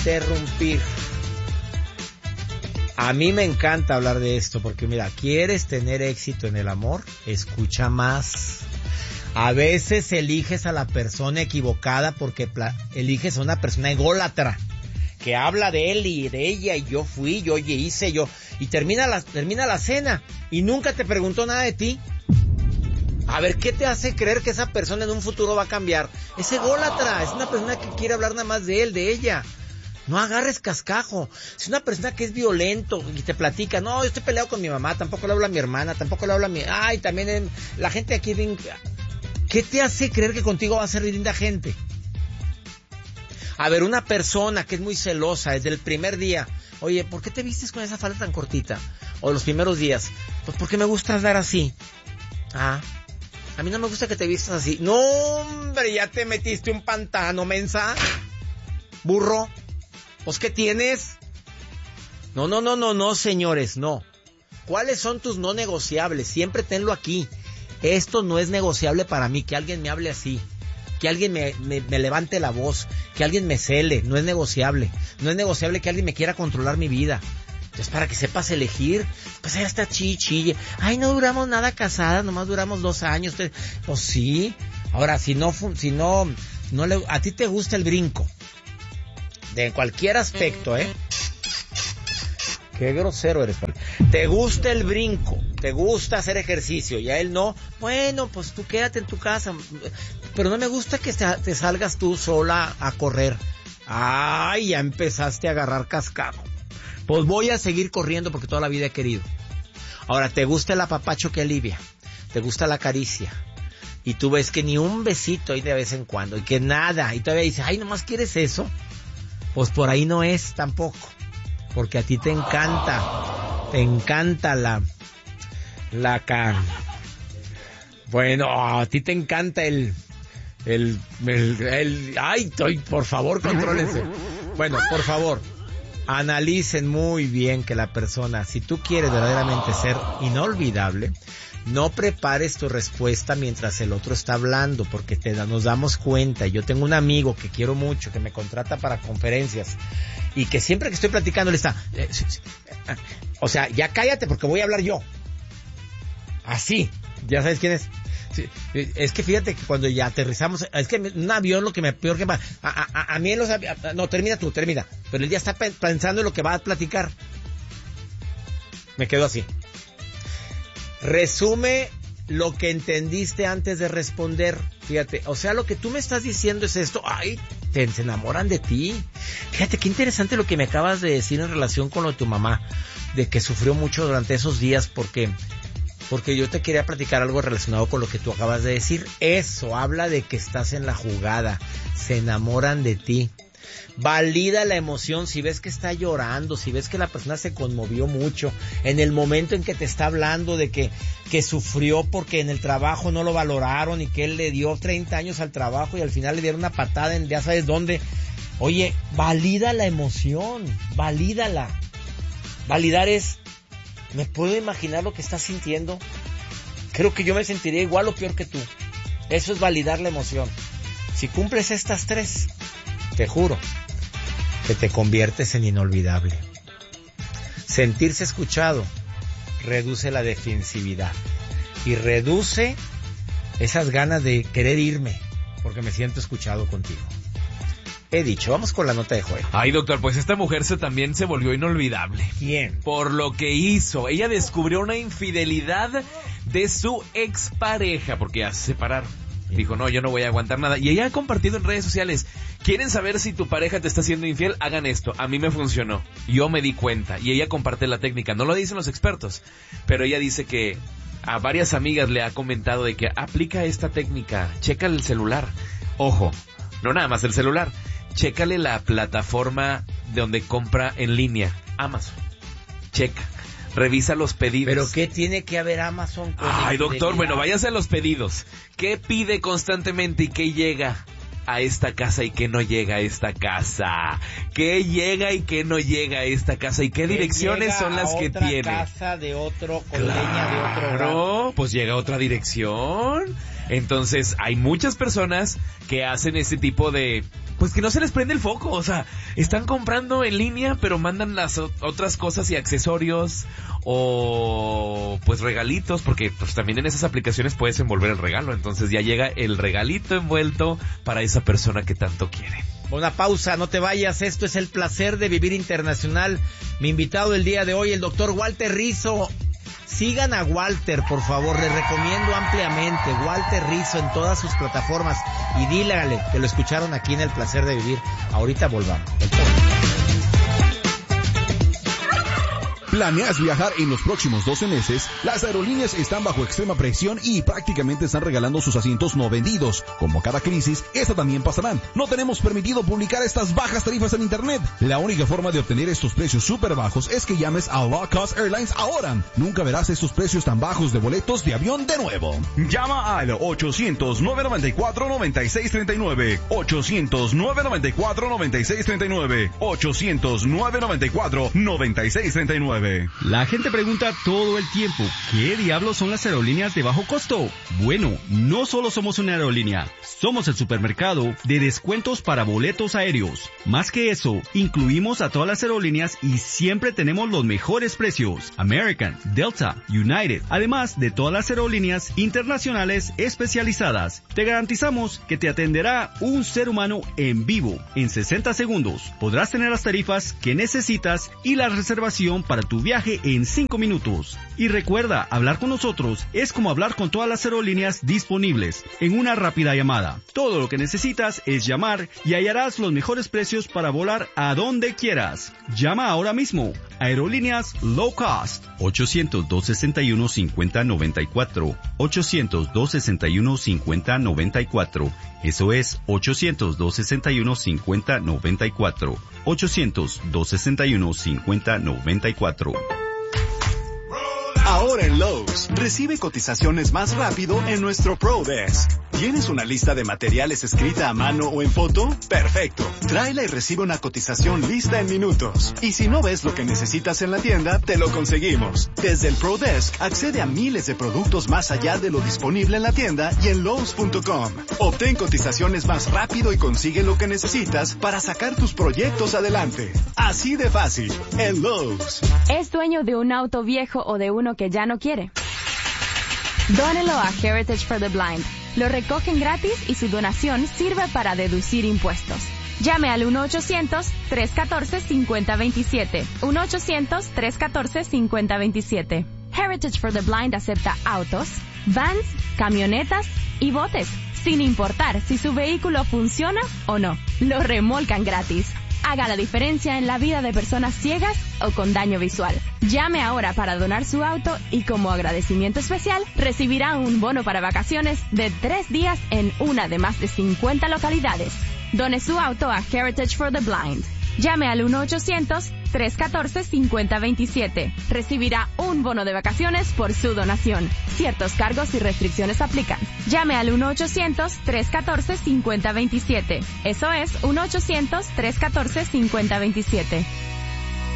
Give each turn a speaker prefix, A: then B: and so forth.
A: interrumpir. A mí me encanta hablar de esto porque mira, ¿quieres tener éxito en el amor? Escucha más. A veces eliges a la persona equivocada porque eliges a una persona ególatra que habla de él y de ella y yo fui, yo hice, yo y termina la cena y nunca te preguntó nada de ti. A ver, ¿qué te hace creer que esa persona en un futuro va a cambiar? Es ególatra, es una persona que quiere hablar nada más de él, de ella. No agarres cascajo. Es una persona que es violento y te platica, no, yo estoy peleado con mi mamá, tampoco le hablo a mi hermana, tampoco le hablo a mi... Ay, también la gente aquí... ¿Qué te hace creer que contigo va a ser linda gente? A ver, una persona que es muy celosa desde el primer día. Oye, ¿por qué te vistes con esa falda tan cortita? O los primeros días. Pues porque me gusta andar así. A mí no me gusta que te vistas así. No, hombre, ya te metiste un pantano, mensa. Burro. ¿Pues qué tienes? No, señores, no. ¿Cuáles son tus no negociables? Siempre tenlo aquí. Esto no es negociable para mí, que alguien me hable así. Que alguien me levante la voz. Que alguien me cele. No es negociable. No es negociable que alguien me quiera controlar mi vida. Entonces, para que sepas elegir, pues ya está chille. Ay, no duramos nada casadas, nomás duramos 2 años. Pues sí. Ahora, si no a ti te gusta el brinco. De cualquier aspecto, ¿eh? Qué grosero eres, Pablo. Te gusta el brinco, te gusta hacer ejercicio y a él no. Bueno, pues tú quédate en tu casa. Pero no me gusta que te salgas tú sola a correr. Ay, ya empezaste a agarrar cascado. Pues voy a seguir corriendo porque toda la vida he querido. Ahora, ¿te gusta el apapacho que alivia? ¿Te gusta la caricia? Y tú ves que ni un besito hay de vez en cuando y que nada. Y todavía dices, ay, ¿nomás quieres eso? Pues por ahí no es tampoco. Porque a ti te encanta bueno, a ti te encanta por favor, contrólense. Bueno, por favor, analicen muy bien que la persona, si tú quieres verdaderamente ser inolvidable, no prepares tu respuesta mientras el otro está hablando, porque nos damos cuenta. Yo tengo un amigo que quiero mucho, que me contrata para conferencias, y que siempre que estoy platicando le está... o sea, ya cállate porque voy a hablar yo. Así, ¿ya sabes quién es? Sí, es que fíjate que cuando ya aterrizamos, es que un avión lo que me peor que va... A mí en los aviones... No, termina. Pero él ya está pensando en lo que va a platicar. Me quedo así. Resume lo que entendiste antes de responder. Fíjate, o sea, lo que tú me estás diciendo es esto. Ay, se enamoran de ti. Fíjate, qué interesante lo que me acabas de decir en relación con lo de tu mamá, de que sufrió mucho durante esos días porque yo te quería platicar algo relacionado con lo que tú acabas de decir. Eso habla de que estás en la jugada. Se enamoran de ti. Valida la emoción. Si ves que está llorando, si ves que la persona se conmovió mucho en el momento en que te está hablando de que sufrió porque en el trabajo no lo valoraron y que él le dio 30 años al trabajo y al final le dieron una patada en ya sabes dónde. Oye, valida la emoción, valídala. Validar es, ¿me puedo imaginar lo que estás sintiendo? Creo que yo me sentiría igual o peor que tú. Eso es validar la emoción. Si cumples estas 3, te juro que te conviertes en inolvidable. Sentirse escuchado reduce la defensividad y reduce esas ganas de querer irme porque me siento escuchado contigo. He dicho, vamos con la nota de Joel.
B: Ay, doctor, pues esta mujer también se volvió inolvidable.
A: ¿Quién?
B: Por lo que hizo. Ella descubrió una infidelidad de su expareja porque ya se separaron. Dijo, no, yo no voy a aguantar nada. Y ella ha compartido en redes sociales, ¿quieren saber si tu pareja te está haciendo infiel? Hagan esto. A mí me funcionó. Yo me di cuenta. Y ella comparte la técnica. No lo dicen los expertos. Pero ella dice que a varias amigas le ha comentado de que aplica esta técnica. Chécale el celular. Ojo, no nada más el celular. Chécale la plataforma de donde compra en línea. Amazon. Checa. Revisa los pedidos.
A: ¿Pero qué tiene que haber Amazon con
B: Ay, doctor, bueno, váyase a los pedidos. ¿Qué pide constantemente y qué llega a esta casa y qué no llega a esta casa? ¿Qué llega y qué no llega a esta casa? ¿Y qué direcciones son las que tiene?
A: Casa de otro, con leña de otro hogar.
B: Claro, pues llega a otra dirección. Entonces, hay muchas personas que hacen ese tipo de pues que no se les prende el foco. O sea, están comprando en línea, pero mandan las otras cosas y accesorios o pues regalitos, porque pues también en esas aplicaciones puedes envolver el regalo. Entonces ya llega el regalito envuelto para esa persona que tanto quiere.
A: Una pausa, no te vayas. Esto es El Placer de Vivir Internacional. Mi invitado del día de hoy, el doctor Walter Rizzo. Sigan a Walter, por favor, les recomiendo ampliamente. Walter Rizzo en todas sus plataformas. Y dígale que lo escucharon aquí en El Placer de Vivir. Ahorita volvamos.
C: ¿Planeas viajar en los próximos 12 meses? Las aerolíneas están bajo extrema presión y prácticamente están regalando sus asientos no vendidos. Como cada crisis, esta también pasará. No tenemos permitido publicar estas bajas tarifas en internet. La única forma de obtener estos precios súper bajos es que llames a Low Cost Airlines ahora. Nunca verás estos precios tan bajos de boletos de avión de nuevo. Llama al 800-994-9639. 800-994-9639. 800-994-9639.
D: La gente pregunta todo el tiempo, ¿qué diablos son las aerolíneas de bajo costo? Bueno, no solo somos una aerolínea, somos el supermercado de descuentos para boletos aéreos. Más que eso, incluimos a todas las aerolíneas y siempre tenemos los mejores precios. American, Delta, United, además de todas las aerolíneas internacionales especializadas. Te garantizamos que te atenderá un ser humano en vivo. En 60 segundos podrás tener las tarifas que necesitas y la reservación para tu viaje en 5 minutos. Y recuerda, hablar con nosotros es como hablar con todas las aerolíneas disponibles en una rápida llamada. Todo lo que necesitas es llamar y hallarás los mejores precios para volar a donde quieras. Llama ahora mismo. Aerolíneas Low Cost. 800-261-5094. 800-261-5094. Eso es 800-261-5094. 800-261-5094.
E: Ahora en Lowe's, recibe cotizaciones más rápido en nuestro Pro Desk. ¿Tienes una lista de materiales escrita a mano o en foto? Perfecto. Tráela y recibe una cotización lista en minutos. Y si no ves lo que necesitas en la tienda, te lo conseguimos. Desde el Pro Desk, accede a miles de productos más allá de lo disponible en la tienda y en Lowe's.com. Obtén cotizaciones más rápido y consigue lo que necesitas para sacar tus proyectos adelante. Así de fácil, en Lowe's.
F: ¿Es dueño de un auto viejo o de uno que ya no quiere? Dónelo a Heritage for the Blind. Lo recogen gratis y su donación sirve para deducir impuestos. Llame al 1-800-314-5027. 1-800-314-5027. Heritage for the Blind acepta autos, vans, camionetas y botes, sin importar si su vehículo funciona o no. Lo remolcan gratis. Haga la diferencia en la vida de personas ciegas o con daño visual. Llame ahora para donar su auto y como agradecimiento especial recibirá un bono para vacaciones de 3 días en una de más de 50 localidades. Done su auto a Heritage for the Blind. Llame al 1-800-314-5027. Recibirá un bono de vacaciones por su donación. Ciertos cargos y restricciones aplican. Llame al 1-800-314-5027. Eso es 1-800-314-5027.